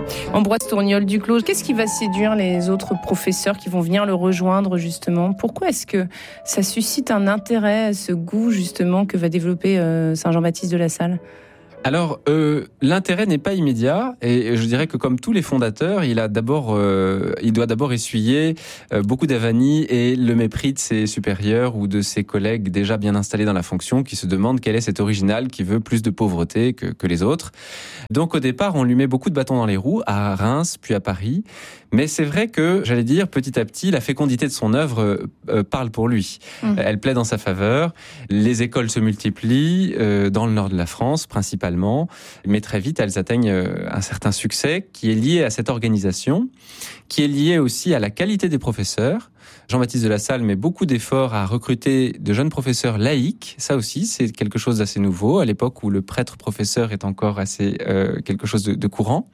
Ambroise Tourniol-Duclos, qu'est-ce qui va séduire les autres professeurs qui vont venir le rejoindre justement ? Pourquoi est-ce que ça suscite un intérêt, ce goût justement que va développer Saint Jean-Baptiste de La Salle ? Alors, l'intérêt n'est pas immédiat, et je dirais que comme tous les fondateurs, il doit d'abord essuyer beaucoup d'avanies et le mépris de ses supérieurs ou de ses collègues déjà bien installés dans la fonction, qui se demandent quel est cet original qui veut plus de pauvreté que les autres. Donc au départ, on lui met beaucoup de bâtons dans les roues, à Reims, puis à Paris. Mais c'est vrai que, j'allais dire, petit à petit, la fécondité de son œuvre parle pour lui. Elle plaît dans sa faveur. Les écoles se multiplient dans le nord de la France, principalement. Mais très vite, elles atteignent un certain succès qui est lié à cette organisation, qui est lié aussi à la qualité des professeurs. Jean-Baptiste de La Salle met beaucoup d'efforts à recruter de jeunes professeurs laïcs. Ça aussi, c'est quelque chose d'assez nouveau, à l'époque où le prêtre-professeur est encore assez quelque chose de courant.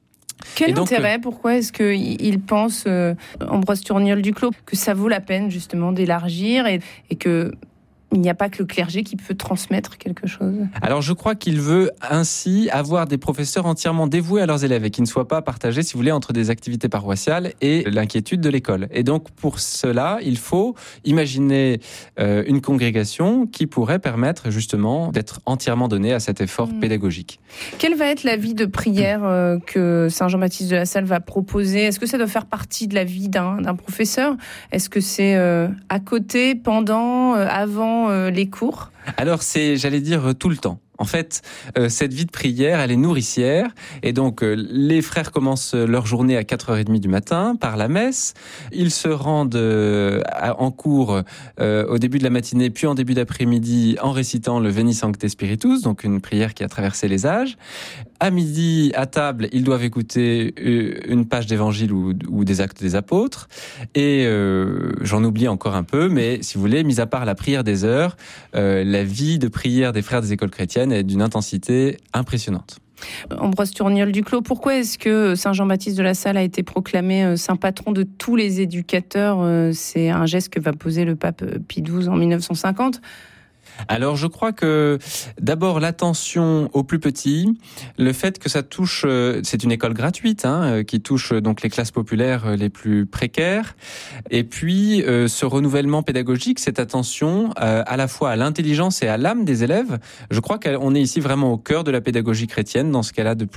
Quel intérêt ? Pourquoi est-ce qu'il pense, Ambroise Tourniol-Duclos, que ça vaut la peine justement d'élargir et que il n'y a pas que le clergé qui peut transmettre quelque chose? Alors je crois qu'il veut ainsi avoir des professeurs entièrement dévoués à leurs élèves et qui ne soient pas partagés, si vous voulez, entre des activités paroissiales et l'inquiétude de l'école. Et donc pour cela, il faut imaginer une congrégation qui pourrait permettre justement d'être entièrement donnée à cet effort pédagogique. Quelle va être la vie de prière que Saint Jean-Baptiste de La Salle va proposer ? Est-ce que ça doit faire partie de la vie d'un professeur ? Est-ce que c'est à côté, pendant, avant les cours ? Alors c'est, j'allais dire, tout le temps. En fait, cette vie de prière, elle est nourricière. Et donc, les frères commencent leur journée à 4h30 du matin par la messe. Ils se rendent en cours au début de la matinée, puis en début d'après-midi, en récitant le Veni Sancte Spiritus, donc une prière qui a traversé les âges. À midi, à table, ils doivent écouter une page d'évangile ou des actes des apôtres. Et j'en oublie encore un peu, mais si vous voulez, mis à part la prière des heures, la vie de prière des frères des écoles chrétiennes est d'une intensité impressionnante. Ambroise Tourniol-Duclos, pourquoi est-ce que Saint Jean-Baptiste de La Salle a été proclamé saint patron de tous les éducateurs ? C'est un geste que va poser le pape Pie XII en 1950. Alors je crois que d'abord l'attention aux plus petits, le fait que ça touche, c'est une école gratuite qui touche donc les classes populaires les plus précaires, et puis ce renouvellement pédagogique, cette attention à la fois à l'intelligence et à l'âme des élèves. Je crois qu'on est ici vraiment au cœur de la pédagogie chrétienne, dans ce qu'elle a de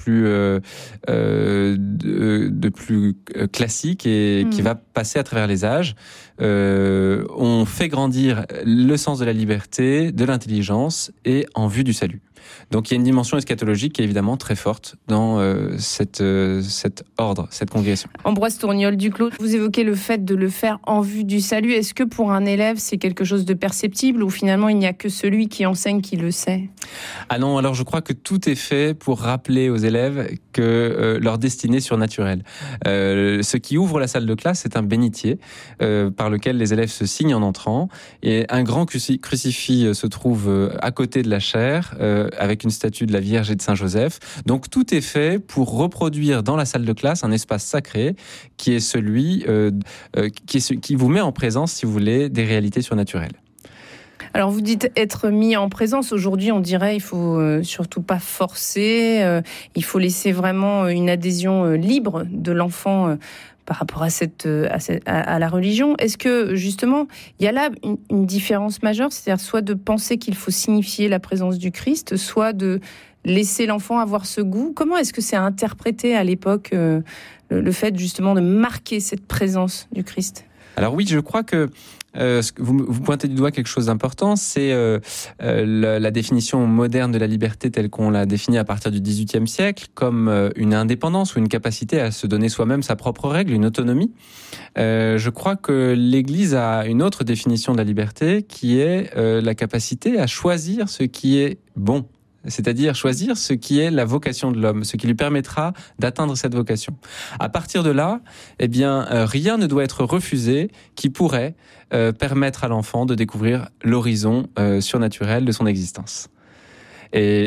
plus classique et qui va passer à travers les âges. On fait grandir le sens de la liberté, de l'intelligence et en vue du salut. Donc il y a une dimension eschatologique qui est évidemment très forte dans cet ordre, cette congrégation. Ambroise Tourniol-Duclos, vous évoquez le fait de le faire en vue du salut. Est-ce que pour un élève, c'est quelque chose de perceptible ou finalement il n'y a que celui qui enseigne qui le sait ? Ah non, alors je crois que tout est fait pour rappeler aux élèves que leur destinée est surnaturelle. Ce qui ouvre la salle de classe, c'est un bénitier par lequel les élèves se signent en entrant, et un grand crucifix se trouve à côté de la chaire, avec une statue de la Vierge et de Saint Joseph. Donc tout est fait pour reproduire dans la salle de classe un espace sacré qui est celui qui vous met en présence, si vous voulez, des réalités surnaturelles. Alors vous dites être mis en présence. Aujourd'hui, on dirait il faut surtout pas forcer. Il faut laisser vraiment une adhésion libre de l'enfant par rapport à la religion. Est-ce que justement il y a là une différence majeure, c'est-à-dire soit de penser qu'il faut signifier la présence du Christ, soit de laisser l'enfant avoir ce goût? Comment est-ce que c'est interprété à l'époque le fait justement de marquer cette présence du Christ? Alors oui, je crois que vous pointez du doigt quelque chose d'important, c'est la définition moderne de la liberté telle qu'on l'a définie à partir du XVIIIe siècle comme une indépendance ou une capacité à se donner soi-même sa propre règle, une autonomie. Je crois que l'Église a une autre définition de la liberté qui est la capacité à choisir ce qui est bon. C'est-à-dire choisir ce qui est la vocation de l'homme, ce qui lui permettra d'atteindre cette vocation. À partir de là, rien ne doit être refusé qui pourrait permettre à l'enfant de découvrir l'horizon surnaturel de son existence. Et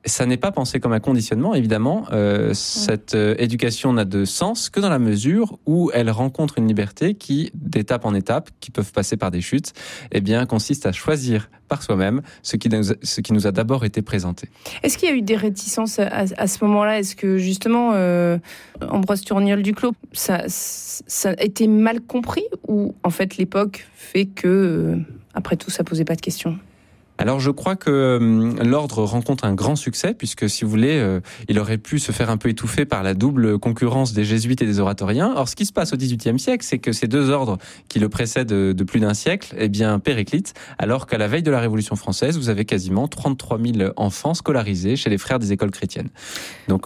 Ça n'est pas pensé comme un conditionnement, évidemment. Cette éducation n'a de sens que dans la mesure où elle rencontre une liberté qui, d'étape en étape, qui peuvent passer par des chutes, eh bien, consiste à choisir par soi-même ce qui nous a d'abord été présenté. Est-ce qu'il y a eu des réticences à ce moment-là ? Est-ce que justement, Ambroise Tourniol-Duclos, ça a été mal compris, ou en fait l'époque fait que, après tout, ça posait pas de questions ? Alors je crois que l'ordre rencontre un grand succès, puisque si vous voulez, il aurait pu se faire un peu étouffer par la double concurrence des jésuites et des oratoriens. Or ce qui se passe au XVIIIe siècle, c'est que ces deux ordres qui le précèdent de plus d'un siècle, eh bien périclitent, alors qu'à la veille de la Révolution française, vous avez quasiment 33 000 enfants scolarisés chez les frères des écoles chrétiennes. Donc